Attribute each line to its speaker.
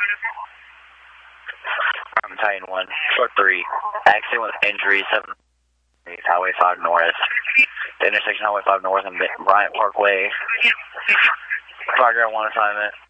Speaker 1: I'm Titan 1, short 3. Accident with injury, 7. Highway 5 North. The intersection Highway 5 North and Bryant Parkway. Fire Ground 1 assignment.